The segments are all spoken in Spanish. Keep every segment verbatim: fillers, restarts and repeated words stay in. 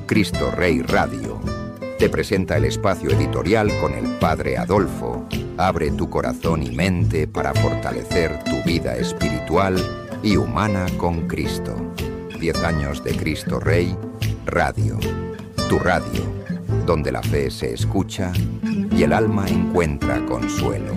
Cristo Rey Radio te presenta el espacio editorial con el Padre Adolfo. Abre tu corazón y mente para fortalecer tu vida espiritual y humana con Cristo. Diez años de Cristo Rey Radio. Tu radio, donde la fe se escucha y el alma encuentra consuelo.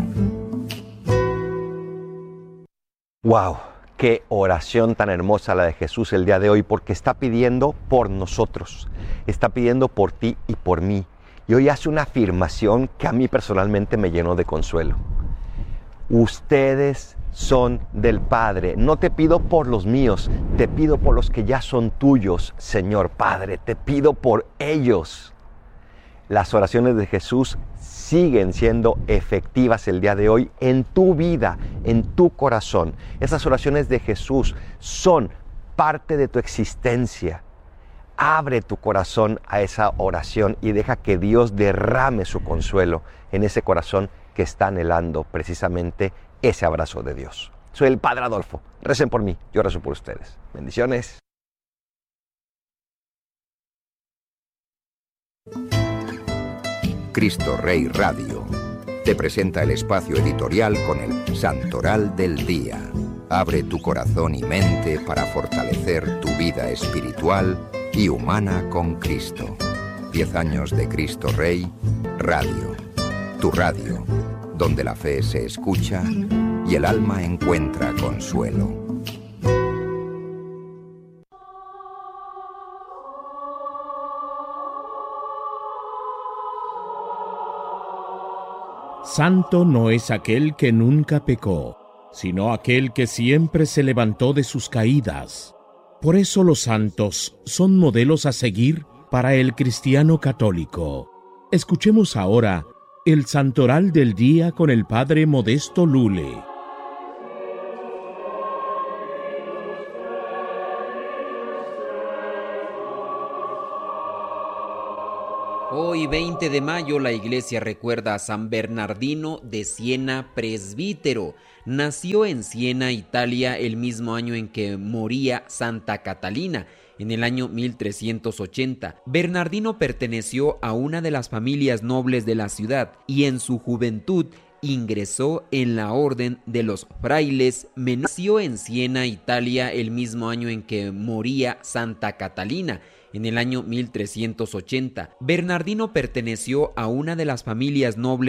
¡Wow! Qué oración tan hermosa la de Jesús el día de hoy, porque está pidiendo por nosotros, está pidiendo por ti y por mí. Y hoy hace una afirmación que a mí personalmente me llenó de consuelo. Ustedes son del Padre. No te pido por los míos, te pido por los que ya son tuyos, Señor Padre. Te pido por ellos. Las oraciones de Jesús siguen siendo efectivas el día de hoy en tu vida, en tu corazón. Esas oraciones de Jesús son parte de tu existencia. Abre tu corazón a esa oración y deja que Dios derrame su consuelo en ese corazón que está anhelando precisamente ese abrazo de Dios. Soy el Padre Adolfo. Recen por mí, yo rezo por ustedes. Bendiciones. Cristo Rey Radio te presenta el espacio editorial con el Santoral del Día. Abre tu corazón y mente para fortalecer tu vida espiritual y humana con Cristo. Diez años de Cristo Rey Radio. Tu radio, donde la fe se escucha y el alma encuentra consuelo. Santo no es aquel que nunca pecó, sino aquel que siempre se levantó de sus caídas. Por eso los santos son modelos a seguir para el cristiano católico. Escuchemos ahora el Santoral del Día con el Padre Modesto Lule. Hoy, veinte de mayo, la iglesia recuerda a San Bernardino de Siena, presbítero. Nació en Siena, Italia, el mismo año en que moría Santa Catalina, en el año mil trescientos ochenta. Bernardino perteneció a una de las familias nobles de la ciudad y en su juventud ingresó en la orden de los frailes. Nació en Siena, Italia, el mismo año en que moría Santa Catalina, en el año mil trescientos ochenta. Bernardino perteneció a una de las familias nobles